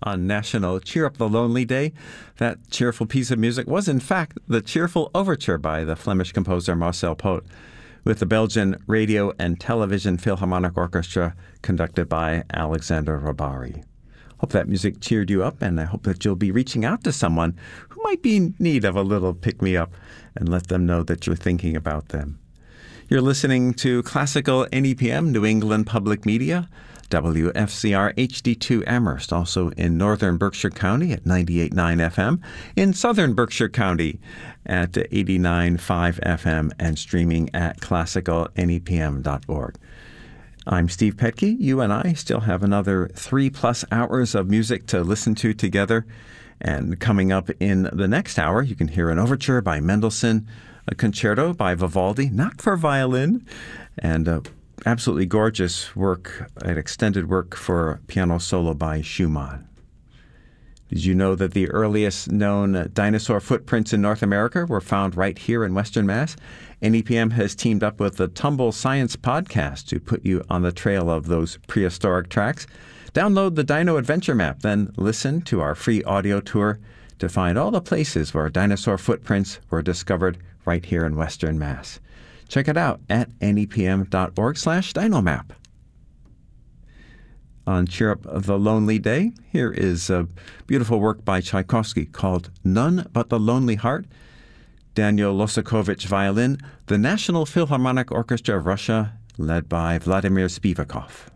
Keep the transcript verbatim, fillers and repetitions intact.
on National Cheer Up the Lonely Day. That cheerful piece of music was, in fact, the cheerful overture by the Flemish composer Marcel Poot, with the Belgian Radio and Television Philharmonic Orchestra conducted by Alexander Robary. Hope that music cheered you up, and I hope that you'll be reaching out to someone who might be in need of a little pick-me-up and let them know that you're thinking about them. You're listening to Classical N E P M, New England Public Media, W F C R H D two Amherst, also in northern Berkshire County at ninety-eight point nine F M, in southern Berkshire County at eighty-nine point five F M, and streaming at classical N E P M dot org. I'm Steve Petke. You and I still have another three-plus hours of music to listen to together. And coming up in the next hour, you can hear an overture by Mendelssohn, a concerto by Vivaldi, not for violin, and a absolutely gorgeous work, an extended work for piano solo by Schumann. Did you know that the earliest known dinosaur footprints in North America were found right here in Western Mass? N E P M has teamed up with the Tumble Science Podcast to put you on the trail of those prehistoric tracks. Download the Dino Adventure Map, then listen to our free audio tour to find all the places where dinosaur footprints were discovered right here in Western Mass. Check it out at N E P M dot org slash dinomap. On Cheer Up the Lonely Day, here is a beautiful work by Tchaikovsky called None But the Lonely Heart. Daniel Losakovich violin, the National Philharmonic Orchestra of Russia, led by Vladimir Spivakov.